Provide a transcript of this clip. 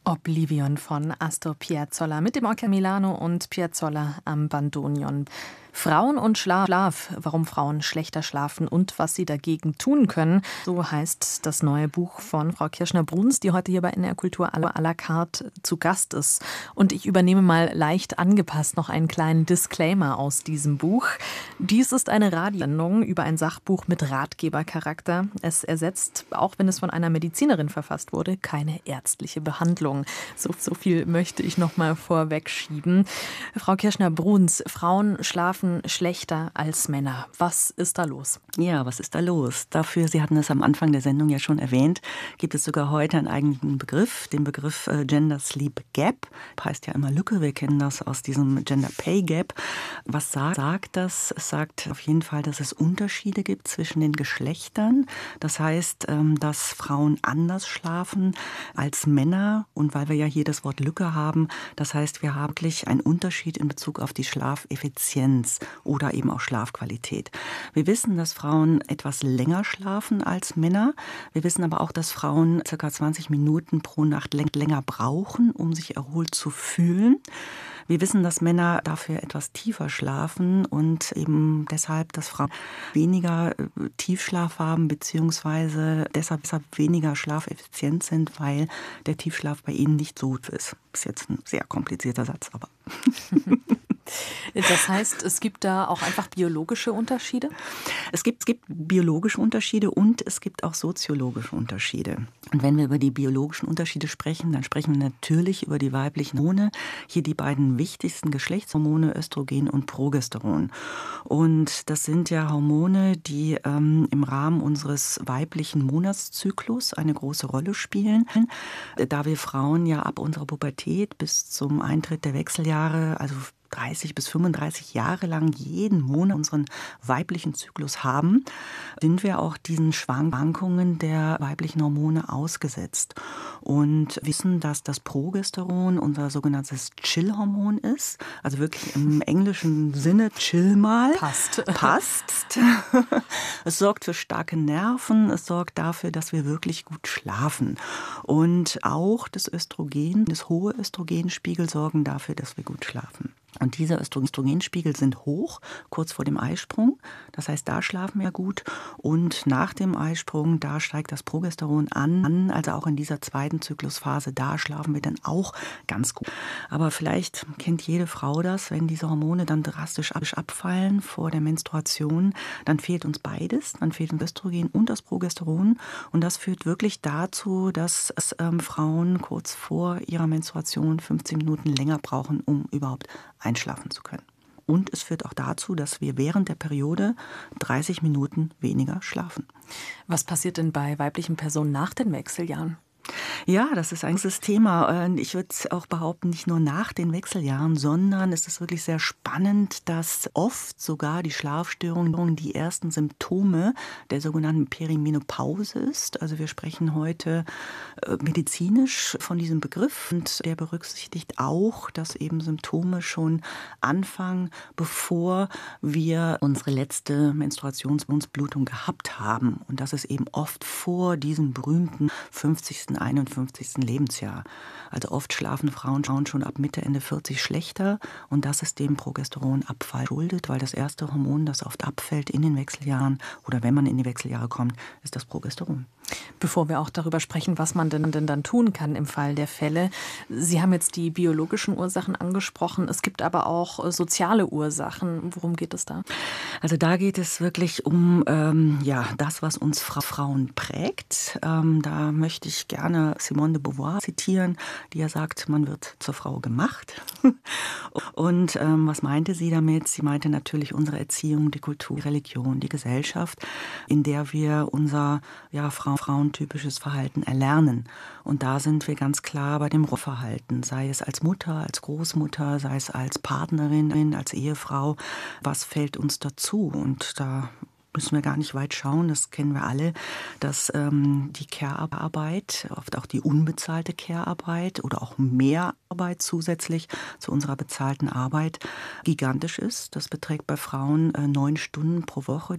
Oblivion von Astor Piazzolla mit dem Orchester Milano und Piazzolla am Bandonion. Frauen und Schlaf, warum Frauen schlechter schlafen und was sie dagegen tun können. So heißt das neue Buch von Frau Kirschner-Bruns, die heute hier bei NDR Kultur à la carte zu Gast ist. Und ich übernehme mal leicht angepasst noch einen kleinen Disclaimer aus diesem Buch. Dies ist eine Radiosendung über ein Sachbuch mit Ratgebercharakter. Es ersetzt, auch wenn es von einer Medizinerin verfasst wurde, keine ärztliche Behandlung. So viel möchte ich noch mal vorwegschieben. Frau Kirschner-Bruns, Frauen schlafen schlechter als Männer. Was ist da los? Ja, was ist da los? Dafür, Sie hatten es am Anfang der Sendung ja schon erwähnt, gibt es sogar heute einen eigenen Begriff, den Begriff Gender Sleep Gap. Heißt ja immer Lücke, wir kennen das aus diesem Gender Pay Gap. Was sagt das? Es sagt auf jeden Fall, dass es Unterschiede gibt zwischen den Geschlechtern. Das heißt, dass Frauen anders schlafen als Männer. Und weil wir ja hier das Wort Lücke haben, das heißt, wir haben wirklich einen Unterschied in Bezug auf die Schlafeffizienz oder eben auch Schlafqualität. Wir wissen, dass Frauen etwas länger schlafen als Männer. Wir wissen aber auch, dass Frauen ca. 20 Minuten pro Nacht länger brauchen, um sich erholt zu fühlen. Wir wissen, dass Männer dafür etwas tiefer schlafen und eben deshalb, dass Frauen weniger Tiefschlaf haben, beziehungsweise deshalb weniger schlafeffizient sind, weil der Tiefschlaf bei ihnen nicht so gut ist. Ist jetzt ein sehr komplizierter Satz, aber... Das heißt, es gibt da auch einfach biologische Unterschiede? Es gibt biologische Unterschiede und es gibt auch soziologische Unterschiede. Und wenn wir über die biologischen Unterschiede sprechen, dann sprechen wir natürlich über die weiblichen Hormone. Hier die beiden wichtigsten Geschlechtshormone, Östrogen und Progesteron. Und das sind ja Hormone, die im Rahmen unseres weiblichen Monatszyklus eine große Rolle spielen. Da wir Frauen ja ab unserer Pubertät bis zum Eintritt der Wechseljahre, also 30 bis 35 Jahre lang jeden Monat unseren weiblichen Zyklus haben, sind wir auch diesen Schwankungen der weiblichen Hormone ausgesetzt und wissen, dass das Progesteron unser sogenanntes Chill-Hormon ist, also wirklich im englischen Sinne chill mal. Passt. Es sorgt für starke Nerven, es sorgt dafür, dass wir wirklich gut schlafen. Und auch das hohe Östrogenspiegel sorgen dafür, dass wir gut schlafen. Und diese Östrogenspiegel sind hoch, kurz vor dem Eisprung. Das heißt, da schlafen wir gut. Und nach dem Eisprung, da steigt das Progesteron an. Also auch in dieser zweiten Zyklusphase, da schlafen wir dann auch ganz gut. Aber vielleicht kennt jede Frau das, wenn diese Hormone dann drastisch abfallen vor der Menstruation, dann fehlt uns beides. Dann fehlt uns Östrogen und das Progesteron. Und das führt wirklich dazu, dass Frauen kurz vor ihrer Menstruation 15 Minuten länger brauchen, um überhaupt einschlafen zu können. Und es führt auch dazu, dass wir während der Periode 30 Minuten weniger schlafen. Was passiert denn bei weiblichen Personen nach den Wechseljahren? Ja, das ist eigentlich das Thema. Ich würde auch behaupten, nicht nur nach den Wechseljahren, sondern es ist wirklich sehr spannend, dass oft sogar die Schlafstörung die ersten Symptome der sogenannten Perimenopause ist. Also wir sprechen heute medizinisch von diesem Begriff und der berücksichtigt auch, dass eben Symptome schon anfangen, bevor wir unsere letzte Menstruationsblutung gehabt haben. Und das ist eben oft vor diesem berühmten 50. 51. Lebensjahr. Also oft schlafen Frauen schon ab Mitte, Ende 40 schlechter und das ist dem Progesteronabfall schuldet, weil das erste Hormon, das oft abfällt in den Wechseljahren oder wenn man in die Wechseljahre kommt, ist das Progesteron. Bevor wir auch darüber sprechen, was man denn dann tun kann im Fall der Fälle. Sie haben jetzt die biologischen Ursachen angesprochen. Es gibt aber auch soziale Ursachen. Worum geht es da? Also da geht es wirklich um das, was uns Frauen prägt. Da möchte ich gerne Simone de Beauvoir zitieren, die ja sagt, man wird zur Frau gemacht. Und was meinte sie damit? Sie meinte natürlich unsere Erziehung, die Kultur, die Religion, die Gesellschaft, in der wir unser frauentypisches Verhalten erlernen. Und da sind wir ganz klar bei dem Verhalten, sei es als Mutter, als Großmutter, sei es als Partnerin, als Ehefrau. Was fällt uns dazu? Und da müssen wir gar nicht weit schauen, das kennen wir alle, dass die Care-Arbeit, oft auch die unbezahlte Care-Arbeit oder auch Mehrarbeit zusätzlich zu unserer bezahlten Arbeit gigantisch ist. Das beträgt bei Frauen 9 Stunden pro Woche,